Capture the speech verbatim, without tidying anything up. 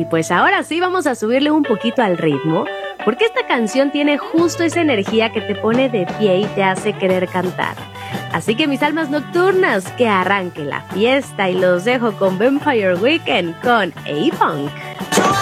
Y pues ahora sí vamos a subirle un poquito al ritmo, porque esta canción tiene justo esa energía que te pone de pie y te hace querer cantar. Así que mis almas nocturnas, que arranque la fiesta y los dejo con Vampire Weekend con A-Funk.